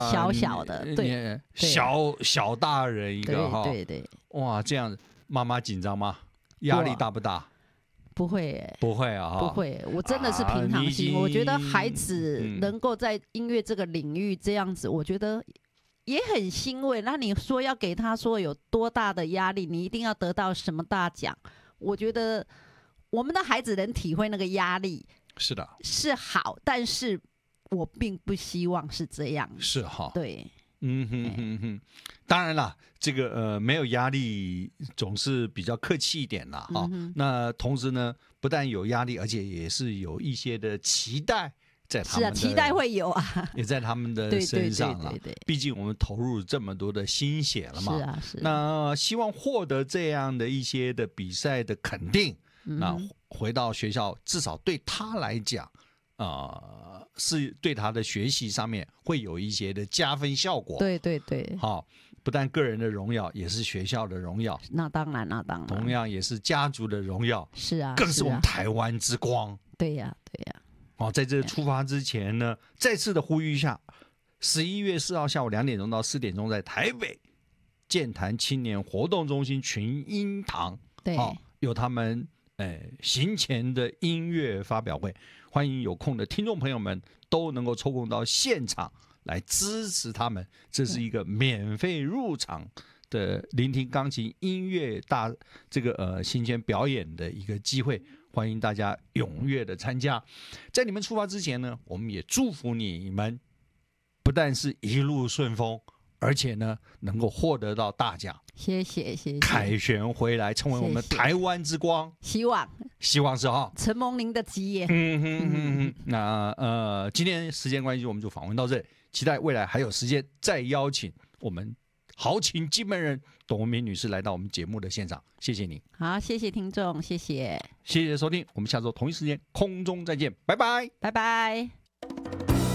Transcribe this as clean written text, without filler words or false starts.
小小的，对， 小大人一个哈， 对， 哇，这样子，妈妈紧张吗？压力大不大？ 不会不会啊， 不会，我真的是平常心。我觉得孩子能够在音乐这个领域这样子，我觉得也很欣慰。那你说要给他说有多大的压力，你一定要得到什么大奖？我觉得我们的孩子能体会那个压力， 是的， 是好，但是我并不希望是这样。 是哈， 对。 当然啦，这个没有压力总是比较客气一点啦哈。那同时呢，不但有压力，而且也是有一些的期待在他们的， 是啊，期待会有啊， 也在他们的身上了。 对， 毕竟我们投入这么多的心血了嘛。 是啊，是。 那希望获得这样的一些的比赛的肯定，那回到学校，至少对他来讲，是对他的学习上面会有一些的加分效果。 对， 好，不但个人的荣耀，也是学校的荣耀。 那当然， 同样也是家族的荣耀。 是啊， 更是我们台湾之光。 对呀。 好，在这出发之前呢，再次的呼吁一下，11月4号下午2点钟到4点钟，在台北健谈青年活动中心群英堂， 对， 有他们行前的音乐发表会。欢迎有空的听众朋友们都能够抽空到现场来支持他们，这是一个免费入场的聆听钢琴音乐行前表演的一个机会，欢迎大家踊跃的参加。在你们出发之前呢，我们也祝福你们不但是一路顺风，而且呢能够获得到大奖。 谢谢， 凯旋回来，成为我们台湾之光。希望是哈， 承蒙您的吉言。 那今天时间关系，我们就访问到这里，期待未来还有时间再邀请我们豪情金门人董文明女士来到我们节目的现场。谢谢你。 好，谢谢听众，谢谢收听，我们下周同一时间空中再见，拜拜， 拜拜。